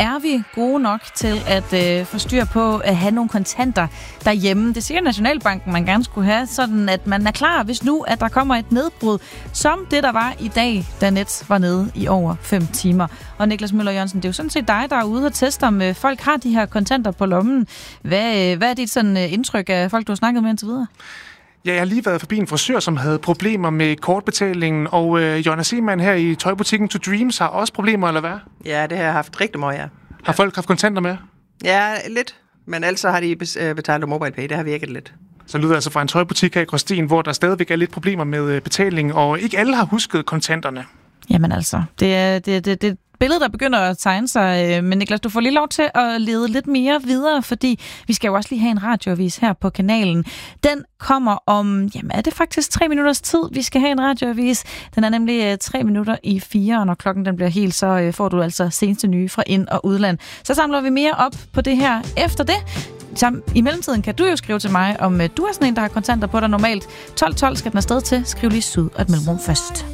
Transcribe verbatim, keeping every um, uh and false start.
Er vi gode nok til at øh, få styr på at have nogle kontanter derhjemme? Det siger Nationalbanken, man gerne skulle have, sådan at man er klar, hvis nu at der kommer et nedbrud, som det der var i dag, da Nets var nede i over fem timer. Og Niklas Møller Jørgensen, det er jo sådan set dig, der er ude og teste, om øh, folk har de her kontanter på lommen. Hvad, øh, hvad er dit sådan, øh, indtryk af folk, du har snakket med indtil videre? Ja, jeg har lige været forbi en frisør, som havde problemer med kortbetalingen, og øh, Jonna Seemann her i tøjbutikken To Dreams har også problemer, eller hvad? Ja, det har jeg haft rigtig meget, ja. Har folk haft kontanter med? Ja, lidt. Men altså har de betalt MobilePay, det har virket lidt. Så lyder altså fra en tøjbutik her i Gråsten, hvor der stadigvæk er lidt problemer med betaling, og ikke alle har husket kontanterne. Jamen altså, det er det, det, det billede, der begynder at tegne sig. Men Niklas, du får lige lov til at lede lidt mere videre, fordi vi skal jo også lige have en radioavis her på kanalen. Den kommer om, jamen er det faktisk tre minutters tid, vi skal have en radioavis. Den er nemlig tre minutter i fire, og når klokken den bliver helt, så får du altså seneste nye fra ind- og udland. Så samler vi mere op på det her efter det. Så i mellemtiden kan du jo skrive til mig, om du er sådan en, der har kontanter på dig normalt. tolv tolv skal den afsted til. Skriv lige syd og et mellemrum først.